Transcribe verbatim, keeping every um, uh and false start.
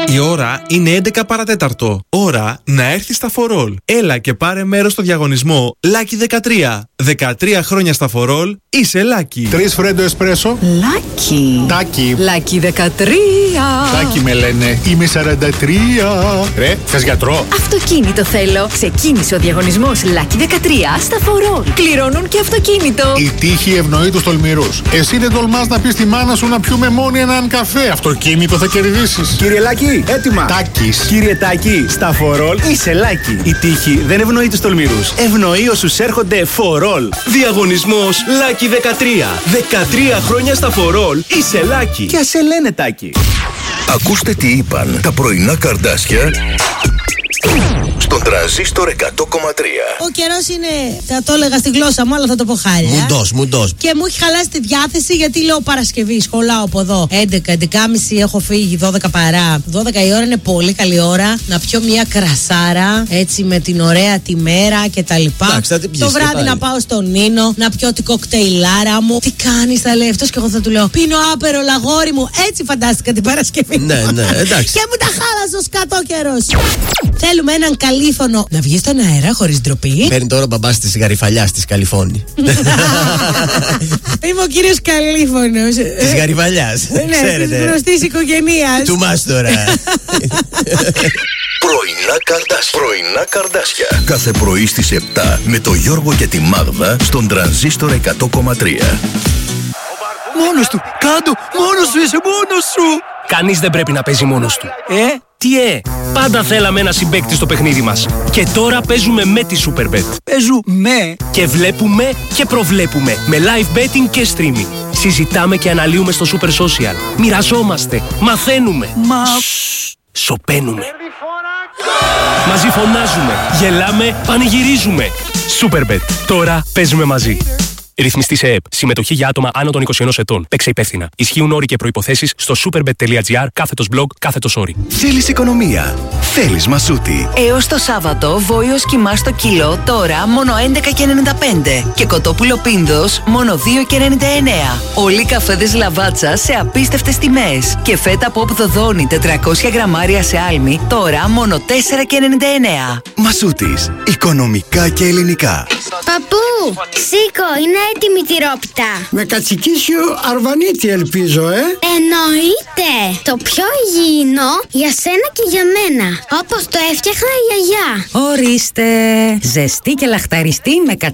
Η ώρα είναι έντεκα παρατέταρτο. Ώρα να έρθει στα φορόλ. Έλα και πάρε μέρος στο διαγωνισμό Lucky δεκατρία. δεκατρία χρόνια στα φορόλ, είσαι Lucky. Τρεις φρέντο εσπρέσο. Lucky. Τάκι. Lucky δεκατρία. Τάκι με λένε. Είμαι σαράντα τρία. Ρε, θες γιατρό? Αυτοκίνητο θέλω. Ξεκίνησε ο διαγωνισμός Lucky δεκατρία στα φορόλ. Κληρώνουν και αυτοκίνητο. Η τύχη ευνοεί τους τολμηρούς. Εσύ δεν τολμάς να πεις στη μάνα σου να πιούμε μόνοι έναν καφέ. Αυτοκίνητο θα κερδίσεις. Κύριε Λάκη, έτοιμα. Τάκης. Κύριε Τάκη, στα φορόλ είσαι Λάκη. Η τύχη δεν ευνοεί τους τολμηρούς. Ευνοεί όσους έρχονται φορόλ. Διαγωνισμός Lucky δεκατρία. δεκατρία χρόνια στα φορόλ είσαι Lucky. Και ας σε λένε Τάκη. Ακούστε τι είπαν τα πρωινά καρδάσια στον Τρανζίστορ εκατό κόμμα τρία. Ο καιρός είναι, θα το έλεγα στη γλώσσα μου, αλλά θα το πω χάλια. Μουντός, μουντός. Και μου έχει χαλάσει τη διάθεση γιατί λέω Παρασκευή, σχολάω από εδώ. έντεκα, έντεκα και μισή έχω φύγει, δώδεκα παρά. δώδεκα η ώρα είναι πολύ καλή ώρα να πιω μια κρασάρα, έτσι με την ωραία τη μέρα κτλ. Το βράδυ να πάω στον Νίνο, να πιω την κοκτέιλάρα μου. Τι κάνεις, θα λέει αυτός και εγώ θα του λέω πίνω άπερο λαγόρι μου. Έτσι φαντάστηκα την Παρασκευή. Ναι, ναι, εντάξει. Και μου τα χάλασε ο σκατόκερος. Θέλουμε έναν καλήφωνο να βγει στον αέρα χωρίς ντροπή. Παίρνει τώρα ο μπαμπάς της Γαριφαλιάς της Καλιφώνη. Είμαι ο κύριος Καλήφωνος. Της Γαριφαλιάς. Ναι, της γνωστής οικογενείας. Του Μάστορα. Πρωινά καρδάσια. Πρωινά καρδάσια. Κάθε πρωί στις επτά με το Γιώργο και τη Μάγδα στον Τρανζίστορ εκατό κόμμα τρία. Μόνος του, κάτω, μόνος σου είσαι, μόνος σου. Κανείς δεν πρέπει να παίζει μόνος του. Ε, τι ε, πάντα θέλαμε ένα συμπαίκτη στο παιχνίδι μας. Και τώρα παίζουμε με τη Superbet. Παίζουμε. Και βλέπουμε και προβλέπουμε με live betting και streaming. Συζητάμε και αναλύουμε στο Super Social. Μοιραζόμαστε, μαθαίνουμε. Μα... Σοπαίνουμε. Μαζί φωνάζουμε, γελάμε, πανηγυρίζουμε. Superbet. Τώρα παίζουμε μαζί. Ρυθμιστή σε ΕΕΠ. Συμμετοχή για άτομα άνω των είκοσι ενός ετών. Παίξε υπεύθυνα. Ισχύουν όροι και προϋποθέσεις στο superbet.gr κάθετος blog κάθετος όρι. Θέλεις οικονομία. Θέλεις Μασούτη. Έως το Σάββατο, βόηος κιμά στο κιλό τώρα μόνο έντεκα και ενενήντα πέντε. Και κοτόπουλο πίνδος μόνο δύο και ενενήντα εννέα. Όλοι οι καφέδες Λαβάτσα σε απίστευτες τιμές. Και φέτα Pop Δοδόνη τετρακόσια γραμμάρια σε άλμη τώρα μόνο τέσσερα και ενενήντα εννέα. Μασούτης. Οικονομικά και ελληνικά. Παππού, σήκω, είναι έτοιμη τυρόπιτα. Με κατσικίσιο αρβανίτη ελπίζω, ε. Εννοείται. Το πιο υγιεινό για σένα και για μένα. Όπως το έφτιαχνα η γιαγιά. Ορίστε. Ζεστή και λαχταριστή με κατσικίσιο.